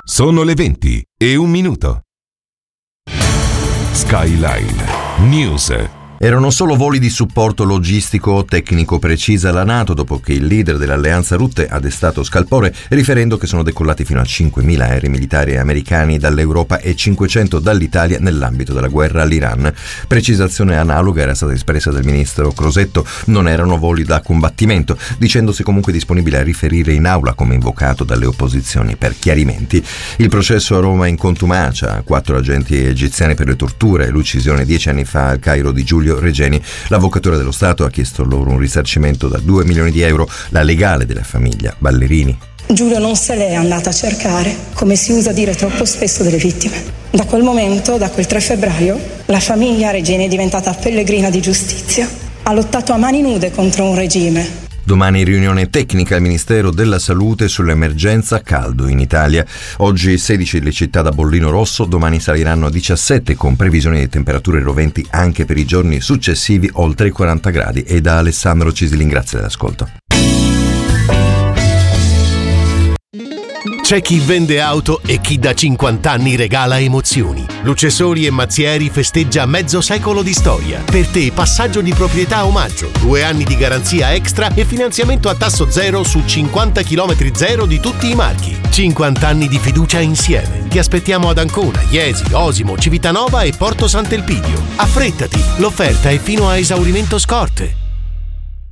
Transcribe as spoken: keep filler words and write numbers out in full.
Sono le venti e un minuto. Skyline News. Erano solo voli di supporto logistico o tecnico, precisa la NATO, dopo che il leader dell'alleanza Rutte ha destato scalpore riferendo che sono decollati fino a cinquemila aerei militari americani dall'Europa e cinquecento dall'Italia nell'ambito della guerra all'Iran. Precisazione analoga era stata espressa dal ministro Crosetto. Non erano voli da combattimento, dicendosi comunque disponibile a riferire in aula, come invocato dalle opposizioni, per chiarimenti. Il processo a Roma in contumacia, quattro agenti egiziani per le torture e l'uccisione dieci anni fa al Cairo di Giulio Regeni. L'avvocatura dello Stato ha chiesto loro un risarcimento da due milioni di euro, la legale della famiglia Ballerini. Giulio non se l'è andata a cercare, come si usa dire troppo spesso delle vittime. Da quel momento, da quel tre febbraio, la famiglia Regeni è diventata pellegrina di giustizia. Ha lottato a mani nude contro un regime. Domani riunione tecnica al Ministero della Salute sull'emergenza caldo in Italia. Oggi sedici le città da bollino rosso, domani saliranno a diciassette con previsioni di temperature roventi anche per i giorni successivi oltre i quaranta gradi. E da Alessandro Cisilin, grazie dell'ascolto. C'è chi vende auto e chi da cinquanta anni regala emozioni. Lucesoli e Mazzieri festeggia mezzo secolo di storia. Per te passaggio di proprietà omaggio, due anni di garanzia extra e finanziamento a tasso zero su cinquanta chilometri zero di tutti i marchi. cinquanta anni di fiducia insieme. Ti aspettiamo ad Ancona, Iesi, Osimo, Civitanova e Porto Sant'Elpidio. Affrettati, l'offerta è fino a esaurimento scorte.